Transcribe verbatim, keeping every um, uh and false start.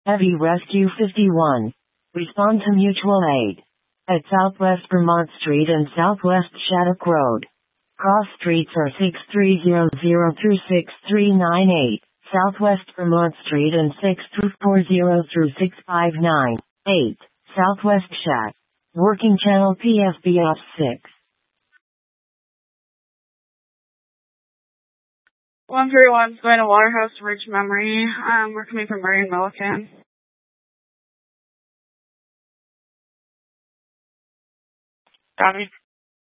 Heavy Rescue fifty-one. Respond to mutual aid. At Southwest Vermont Street and Southwest Shattuck Road. Cross streets are six three zero zero through six three nine eight, Southwest Vermont Street and six three four zero through six five nine eight, Southwest Shat. Working channel P F B off six. one three one is going to Waterhouse Ridge Memory. Um, we're coming from Murray and Milliken. Copy.